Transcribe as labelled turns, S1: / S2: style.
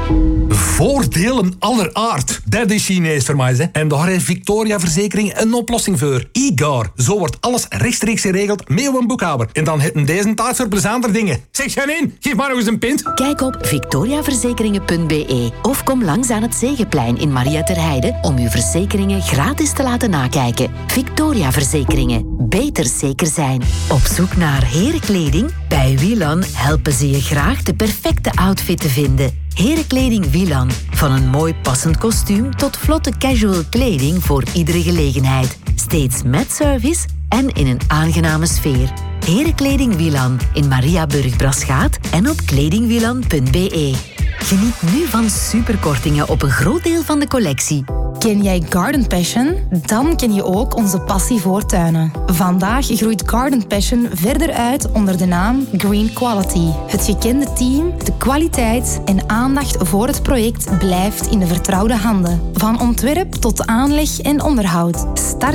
S1: Voordelen aller aard. Dat is Chinees voor mij, hè. En daar heeft Victoria Verzekering een oplossing voor. IGAR. Zo wordt alles rechtstreeks geregeld met een boekhouder. En dan heeft deze tijd voor plezanter dingen. Zeg Janine, geef maar nog eens een pint.
S2: Kijk op victoriaverzekeringen.be of kom langs aan het Zegeplein in Maria ter Heide om uw verzekeringen gratis te laten nakijken. Victoria Verzekeringen. Beter zeker zijn. Op zoek naar herenkleding? Bij Wielan helpen ze je graag de perfecte outfit te vinden. Herenkleding Wielan. Van een mooi passend kostuum tot vlotte casual kleding voor iedere gelegenheid. Steeds met service en in een aangename sfeer. Herenkleding Wielan in Mariaburg-Braschaat en op kledingwielan.be. Geniet nu van superkortingen op een groot deel van de collectie.
S3: Ken jij Garden Passion? Dan ken je ook onze passie voor tuinen. Vandaag groeit Garden Passion verder uit onder de naam Green Quality. Het gekende team, de kwaliteit en aandacht voor het project blijft in de vertrouwde handen. Van ontwerp tot aanleg en onderhoud. Start